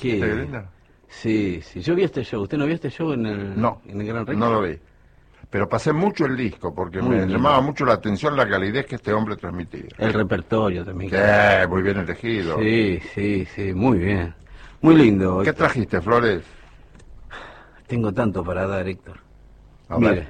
Qué lindo. Sí, sí. Yo vi este show. ¿Usted no vio este show en el Gran Rex? No lo vi. Pero pasé mucho el disco porque me llamaba mucho la atención la calidez que este hombre transmitía. El repertorio también. Muy bien elegido. Sí, sí, sí, muy bien. Muy lindo. ¿Qué trajiste, Flores? Tengo tanto para dar, Héctor. A ver.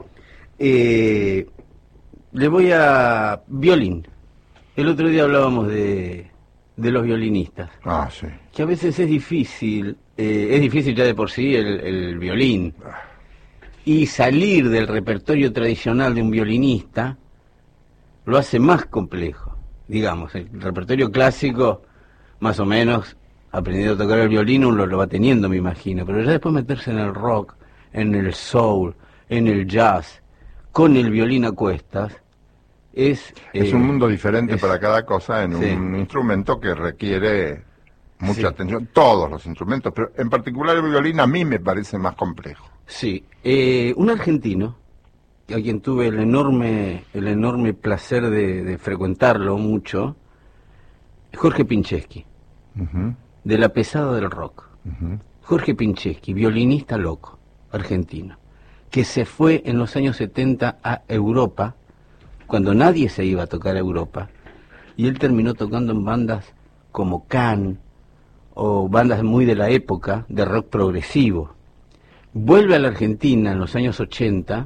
Le voy a violín. El otro día hablábamos de los violinistas. Ah, sí. Que a veces es difícil ya de por sí el violín. Y salir del repertorio tradicional de un violinista lo hace más complejo. Digamos, el repertorio clásico, más o menos, aprendiendo a tocar el violín, uno lo va teniendo, me imagino. Pero ya después meterse en el rock, en el soul, en el jazz, con el violín a cuestas, es un mundo diferente para cada cosa en un instrumento que requiere mucha atención. Todos los instrumentos, pero en particular el violín a mí me parece más complejo. Sí, un argentino, a quien tuve el enorme placer de frecuentarlo mucho, Jorge Pincheschi, de la pesada del rock. Jorge Pincheschi, violinista loco, argentino, que se fue en los años 70 a Europa, cuando nadie se iba a tocar a Europa, y él terminó tocando en bandas como Can, o bandas muy de la época, de rock progresivo. Vuelve a la Argentina en los años 80,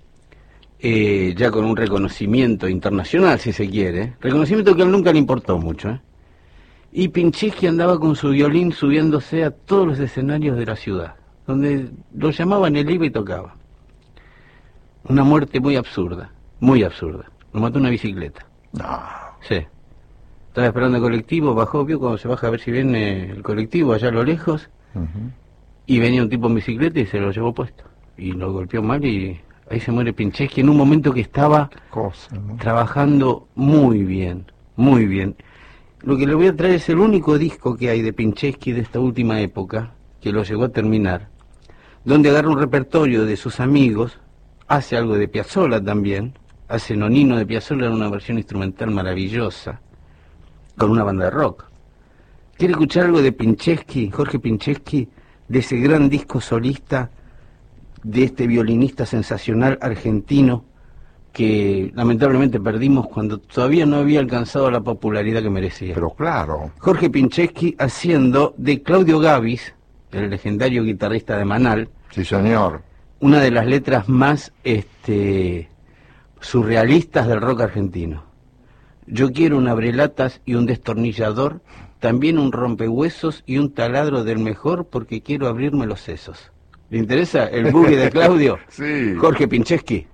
ya con un reconocimiento internacional, si se quiere, reconocimiento que a él nunca le importó mucho, y Pincheschi andaba con su violín subiéndose a todos los escenarios de la ciudad, donde lo llamaban, él iba y tocaba. Una muerte muy absurda, lo mató una bicicleta. No. Sí. Estaba esperando el colectivo, bajó, vio cuando se baja a ver si viene el colectivo allá a lo lejos, y venía un tipo en bicicleta y se lo llevó puesto. Y lo golpeó mal y ahí se muere Pincheschi en un momento que estaba trabajando muy bien, muy bien. Lo que le voy a traer es el único disco que hay de Pincheschi de esta última época, que lo llegó a terminar, donde agarra un repertorio de sus amigos, hace algo de Piazzolla también, hace Nonino de Piazzolla en una versión instrumental maravillosa, con una banda de rock. ¿Quiere escuchar algo de Pincheschi, Jorge Pincheschi, de ese gran disco solista de este violinista sensacional argentino que lamentablemente perdimos cuando todavía no había alcanzado la popularidad que merecía? Pero claro. Jorge Pincheschi haciendo de Claudio Gabis, el legendario guitarrista de Manal. Sí, señor. Una de las letras más surrealistas del rock argentino. Yo quiero un abrelatas y un destornillador, también un rompehuesos y un taladro del mejor porque quiero abrirme los sesos. ¿Le interesa el boogie de Claudio? Sí. Jorge Pincheschi.